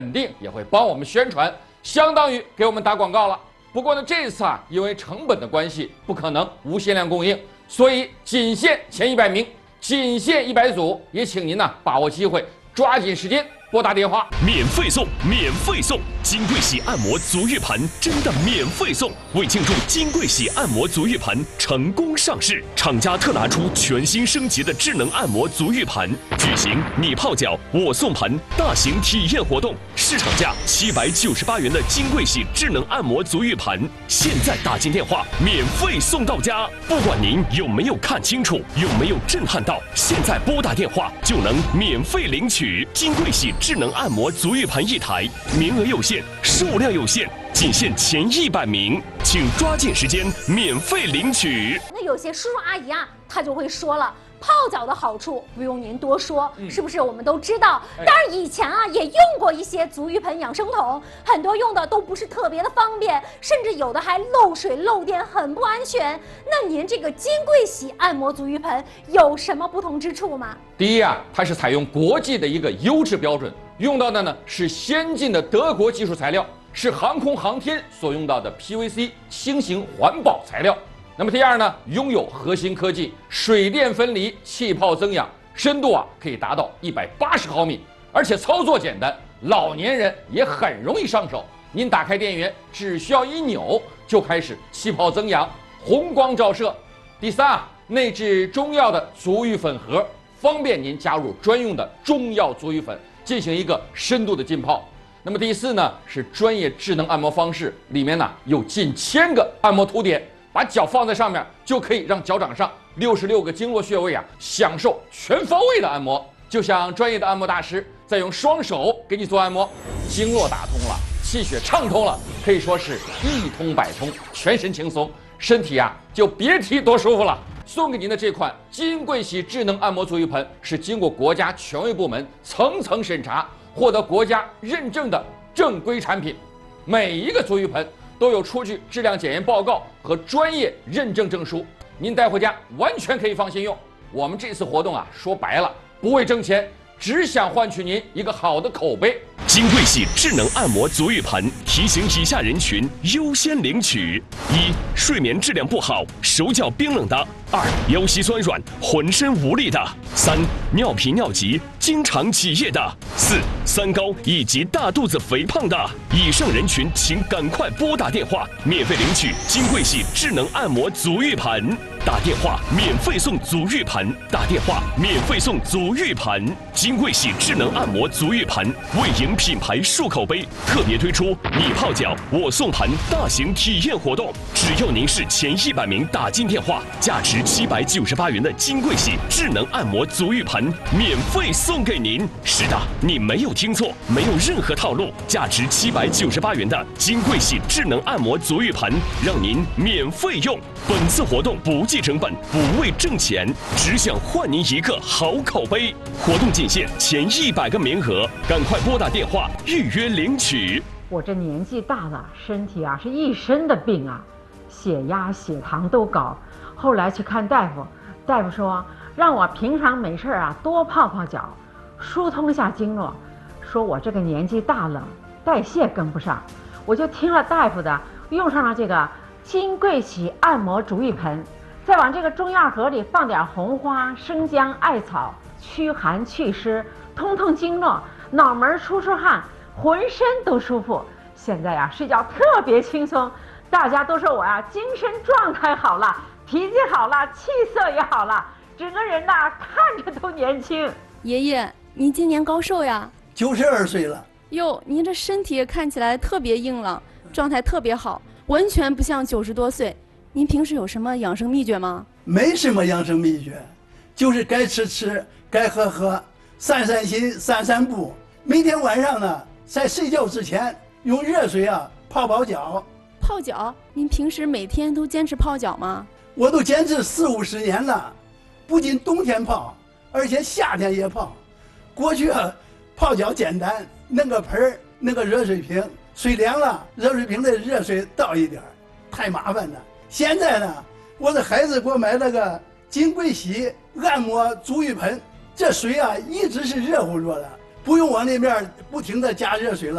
肯定也会帮我们宣传，相当于给我们打广告了。不过呢，这次啊，因为成本的关系，不可能无限量供应，所以仅限前100名，仅限100组，也请您呢把握机会，抓紧时间拨打电话， 免费送，免费送！金桂喜按摩足浴盆真的免费送！为庆祝金桂喜按摩足浴盆成功上市，厂家特拿出全新升级的智能按摩足浴盆，举行你泡脚我送盆大型体验活动。市场价798元的金桂喜智能按摩足浴盆，现在打进电话免费送到家。不管您有没有看清楚，有没有震撼到，现在拨打电话就能免费领取金桂喜智能按摩足浴盆1台，名额有限，数量有限，仅限前100名，请抓紧时间免费领取。 那有些叔叔阿姨啊，他就会说了。泡脚的好处不用您多说，是不是我们都知道？当然以前啊也用过一些足浴盆养生桶，很多用的都不是特别的方便，甚至有的还漏水漏电，很不安全。那您这个金桂喜按摩足浴盆有什么不同之处吗？ 第一啊，它是采用国际的一个优质标准，用到的呢是先进的德国技术材料，是航空航天所用到的 PVC 轻型环保材料。那么第二呢，拥有核心科技，水电分离、气泡增氧，深度啊可以达到180毫米，而且操作简单，老年人也很容易上手。您打开电源，只需要一扭就开始气泡增氧、红光照射。第三啊，内置中药的足浴粉盒，方便您加入专用的中药足浴粉，进行一个深度的浸泡。那么第四呢，是专业智能按摩方式，里面呢有近1000个按摩图点。把脚放在上面，就可以让脚掌上66个经络穴位啊，享受全方位的按摩，就像专业的按摩大师在用双手给你做按摩，经络打通了，气血畅通了，可以说是一通百通，全身轻松，身体啊就别提多舒服了。送给您的这款金桂喜智能按摩足浴盆是经过国家权威部门层层审查，获得国家认证的正规产品，每一个足浴盆都有出具质量检验报告和专业认证证书，您带回家完全可以放心用。我们这次活动啊，说白了不为挣钱，只想换取您一个好的口碑。 金桂喜智能按摩足浴盆提醒以下人群优先领取：一、睡眠质量不好，手脚冰冷的；二、腰膝酸软，浑身无力的；三、尿频尿急，经常起夜的；四、三高以及大肚子肥胖的。以上人群请赶快拨打电话，免费领取金桂喜智能按摩足浴盆。打电话免费送足浴盆，打电话免费送足浴盆。金桂喜智能按摩足浴盆为迎品牌树口碑，特别推出你泡脚我送盆大型体验活动。只要您是前100名打进电话，价值798元的金桂喜智能按摩足浴盆免费送给您。是的，你没有听错，没有任何套路，价值798元的金桂喜智能按摩足浴盆让您免费用。本次活动不计成本，不为挣钱，只想换您一个好口碑。活动仅限前100个名额，赶快拨打电话预约领取。 我这年纪大了，身体啊是一身的病啊，血压、血糖都高。后来去看大夫，大夫说让我平常没事啊多泡泡脚，疏通一下经络。说我这个年纪大了，代谢跟不上，我就听了大夫的，用上了这个金桂喜按摩足浴盆，再往这个中药盒里放点红花、生姜、艾草，驱寒祛湿，通通经络，脑门出汗，浑身都舒服。现在呀，睡觉特别轻松，大家都说我呀精神状态好了，脾气好了，气色也好了，整个人呐看着都年轻。 爷爷，您今年高寿呀 ？92岁了。 哟，您这身体看起来特别硬朗，状态特别好，完全不像90多岁。您平时有什么养生秘诀吗？ 没什么养生秘诀，就是该吃吃，该喝喝，散散心，散散步。每天晚上呢，在睡觉之前用热水啊泡泡脚。 泡脚？您平时每天都坚持泡脚吗？ 我都坚持40-50年了，不仅冬天泡，而且夏天也泡。过去啊，泡脚简单，弄个盆儿，弄个热水瓶，水凉了，热水瓶的热水倒一点，太麻烦了。现在呢，我的孩子给我买了个金桂喜按摩足浴盆，这水啊一直是热乎着的，不用往里面不停的加热水了。